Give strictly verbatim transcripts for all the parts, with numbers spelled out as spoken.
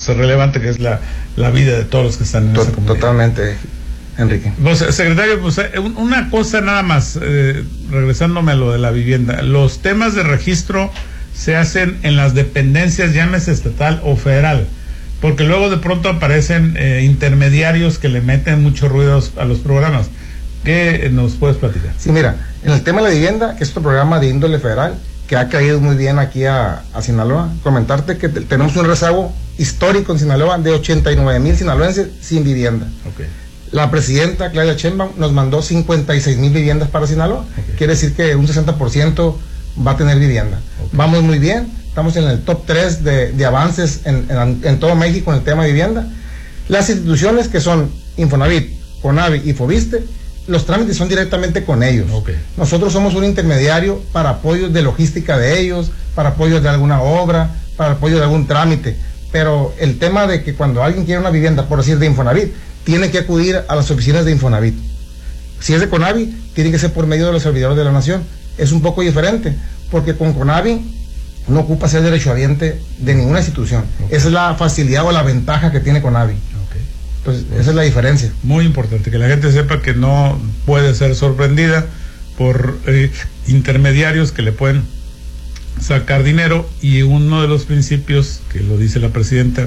relevante, que es la, la vida de todos los que están en Tot- esa comunidad. Totalmente, Enrique. Pues, secretario, pues una cosa nada más, eh, regresándome a lo de la vivienda. Los temas de registro se hacen en las dependencias, llámese estatal o federal, porque luego de pronto aparecen eh, intermediarios que le meten mucho ruido a los programas. ¿Qué nos puedes platicar? Sí, mira, en el tema de la vivienda, que es otro programa de índole federal, que ha caído muy bien aquí a, a Sinaloa, comentarte que te, tenemos un rezago histórico en Sinaloa de ochenta y nueve mil sinaloenses sin vivienda. Okay. La presidenta Claudia Sheinbaum nos mandó cincuenta y seis mil viviendas para Sinaloa. Okay. Quiere decir que un sesenta por ciento va a tener vivienda. Okay. Vamos muy bien, estamos en el top tres de, de avances en, en, en todo México en el tema de vivienda. Las instituciones que son Infonavit, CONAVI y FOBISTE, los trámites son directamente con ellos. Okay. Nosotros somos un intermediario para apoyo de logística de ellos, para apoyo de alguna obra, para apoyo de algún trámite. Pero el tema de que cuando alguien quiere una vivienda, por decir de Infonavit, tiene que acudir a las oficinas de Infonavit. Si es de CONAVI, tiene que ser por medio de los servidores de la nación. Es un poco diferente, porque con CONAVI no ocupa ser derechohabiente de ninguna institución. Okay. Esa es la facilidad o la ventaja que tiene CONAVI. Entonces, esa es la diferencia. Muy importante, que la gente sepa que no puede ser sorprendida por eh, intermediarios que le pueden sacar dinero, y uno de los principios, que lo dice la presidenta,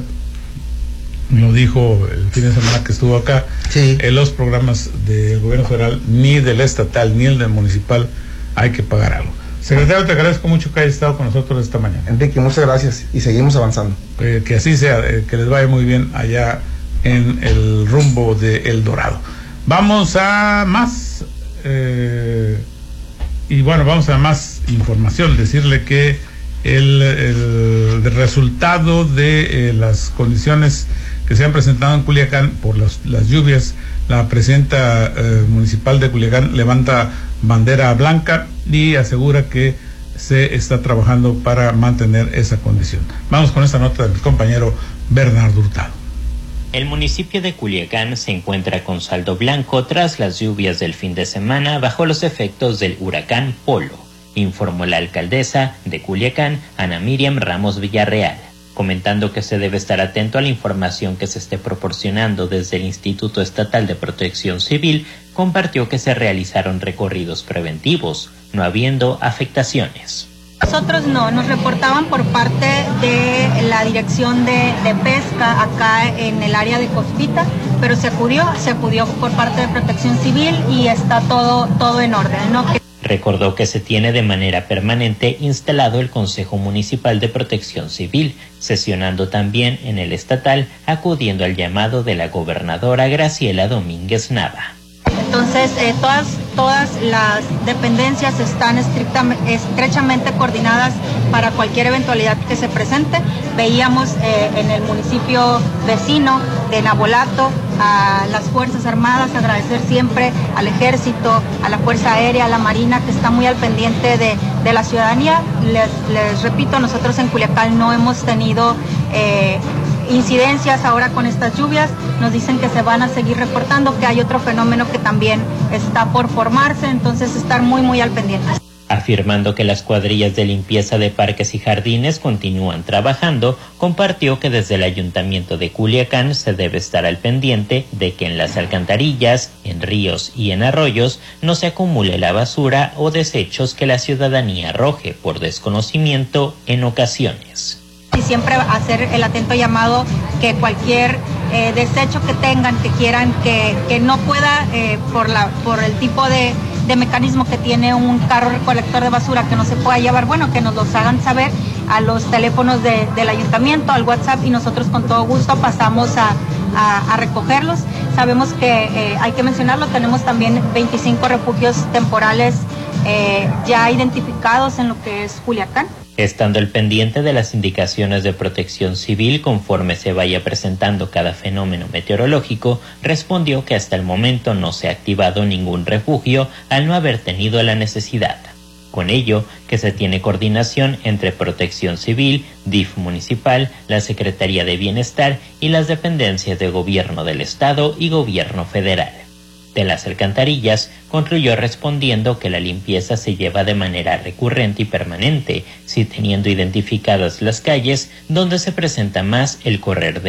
lo dijo el fin de semana que estuvo acá, sí. En los programas del gobierno federal, ni del estatal, ni el del municipal, hay que pagar algo. Secretario, te agradezco mucho que haya estado con nosotros esta mañana. Enrique, muchas gracias, y seguimos avanzando. Eh, que así sea, eh, que les vaya muy bien allá en el rumbo de El Dorado. Vamos a más eh, y bueno, vamos a más información. Decirle que el, el, el resultado de eh, las condiciones que se han presentado en Culiacán por los, las lluvias, la presidenta eh, municipal de Culiacán levanta bandera blanca y asegura que se está trabajando para mantener esa condición. Vamos con esta nota de mi compañero Bernardo Hurtado. El municipio de Culiacán se encuentra con saldo blanco tras las lluvias del fin de semana bajo los efectos del huracán Polo, informó la alcaldesa de Culiacán, Ana Miriam Ramos Villarreal, comentando que se debe estar atento a la información que se esté proporcionando desde el Instituto Estatal de Protección Civil. Compartió que se realizaron recorridos preventivos, no habiendo afectaciones. Nosotros no, nos reportaban por parte de la dirección de, de pesca acá en el área de Costita, pero se acudió, se acudió por parte de Protección Civil y está todo, todo en orden, ¿no? Recordó que se tiene de manera permanente instalado el Consejo Municipal de Protección Civil, sesionando también en el estatal, acudiendo al llamado de la gobernadora Graciela Domínguez Nava. Entonces, eh, todas, todas las dependencias están estrechamente coordinadas para cualquier eventualidad que se presente. Veíamos eh, en el municipio vecino de Nabolato a las Fuerzas Armadas, agradecer siempre al Ejército, a la Fuerza Aérea, a la Marina, que está muy al pendiente de, de la ciudadanía. Les, les repito, nosotros en Culiacán no hemos tenido Eh, incidencias ahora con estas lluvias. Nos dicen que se van a seguir reportando, que hay otro fenómeno que también está por formarse, entonces estar muy muy al pendiente. Afirmando que las cuadrillas de limpieza de parques y jardines continúan trabajando, compartió que desde el Ayuntamiento de Culiacán se debe estar al pendiente de que en las alcantarillas, en ríos y en arroyos no se acumule la basura o desechos que la ciudadanía arroje por desconocimiento en ocasiones. Y siempre hacer el atento llamado que cualquier eh, desecho que tengan, que quieran, que, que no pueda, eh, por, la, por el tipo de, de mecanismo que tiene un carro recolector de basura, que no se pueda llevar, bueno, que nos los hagan saber a los teléfonos de, del ayuntamiento, al WhatsApp, y nosotros con todo gusto pasamos a, a, a recogerlos. Sabemos que, eh, hay que mencionarlo, tenemos también veinticinco refugios temporales eh, ya identificados en lo que es Culiacán. Estando al pendiente de las indicaciones de Protección Civil conforme se vaya presentando cada fenómeno meteorológico, respondió que hasta el momento no se ha activado ningún refugio al no haber tenido la necesidad. Con ello, que se tiene coordinación entre Protección Civil, D I F municipal, la Secretaría de Bienestar y las dependencias de Gobierno del Estado y Gobierno Federal. De las alcantarillas, concluyó respondiendo que la limpieza se lleva de manera recurrente y permanente, sí teniendo identificadas las calles donde se presenta más el correr de